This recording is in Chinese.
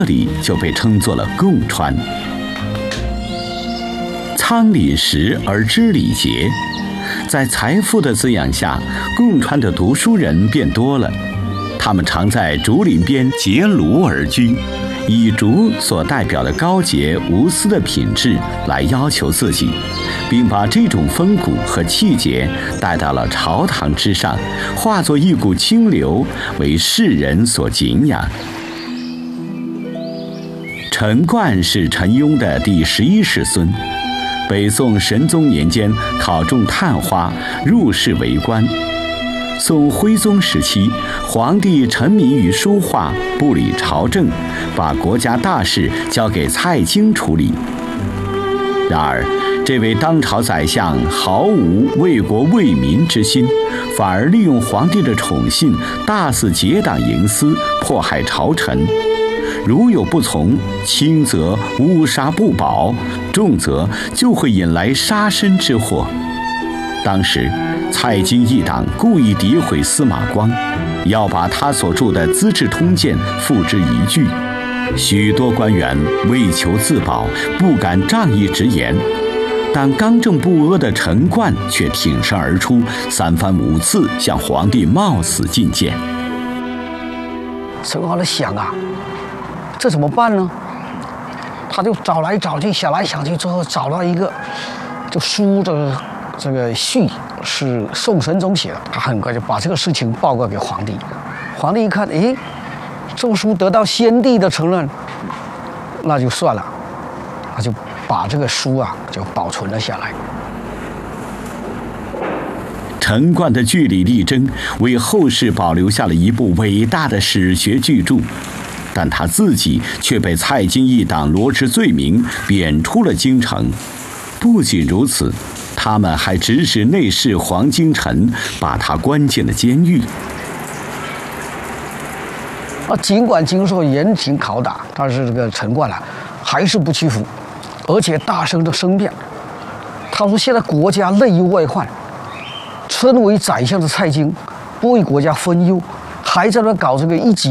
这里就被称作了贡川。仓廪实而知礼节，在财富的滋养下，贡川的读书人变多了。他们常在竹林边结庐而居，以竹所代表的高洁无私的品质来要求自己，并把这种风骨和气节带到了朝堂之上，化作一股清流，为世人所敬仰。陈冠是陈庸的第11世孙，北宋神宗年间考中探花，入仕为官。宋徽宗时期，皇帝沉迷于书画，不理朝政，把国家大事交给蔡京处理。然而，这位当朝宰相毫无为国为民之心，反而利用皇帝的宠信，大肆结党营私，迫害朝臣。如有不从，轻则乌纱不保，重则就会引来杀身之祸。当时，蔡京一党故意诋毁司马光，要把他所著的《资治通鉴》付之一炬。许多官员为求自保，不敢仗义直言，但刚正不阿的陈冠却挺身而出，3番5次向皇帝冒死进谏。 陈冠在想啊，这怎么办呢？他就找来找去，想来想去，最后找到一个，就书的这个序是宋神宗写的，他很快就把这个事情报告给皇帝。皇帝一看，诶，这书得到先帝的承认，那就算了，他就把这个书啊就保存了下来。 陈冠的据理力争，为后世保留下了一部伟大的史学巨著。但他自己却被蔡京一党罗织罪名，贬出了京城。不仅如此，他们还指使内侍黄京臣把他关进了监狱。 尽管经受严刑拷打，但是这个陈冠啊，还是不屈服，而且大声的声辩。他说：“现在国家内忧外患，身为宰相的蔡京不为国家分忧，还在那搞这个一己